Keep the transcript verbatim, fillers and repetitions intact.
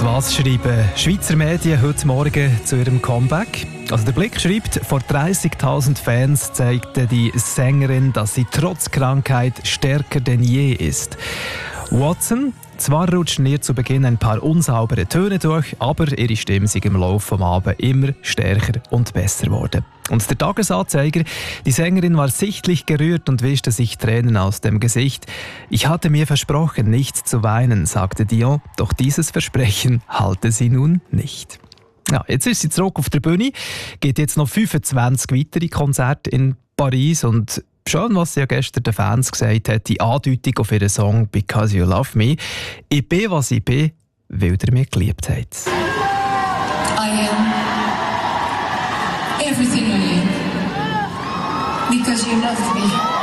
Was schreiben Schweizer Medien heute Morgen zu ihrem Comeback? Also der Blick schreibt, vor dreißigtausend Fans zeigte die Sängerin, dass sie trotz Krankheit stärker denn je ist. Watson, zwar rutschten ihr zu Beginn ein paar unsaubere Töne durch, aber ihre Stimme ist im Laufe des Abends immer stärker und besser geworden. Und der Tagesanzeiger, die Sängerin war sichtlich gerührt und wischte sich Tränen aus dem Gesicht. Ich hatte mir versprochen, nicht zu weinen, sagte Dion, doch dieses Versprechen halte sie nun nicht. Ja, jetzt ist sie zurück auf der Bühne, geht jetzt noch fünfundzwanzig weitere Konzerte in Paris und schön, was sie ja gestern den Fans gesagt hat, die Andeutung auf ihren Song «Because You Love Me». Ich bin, was ich bin, weil ihr mich geliebt habt. I am everything I am because you loved me.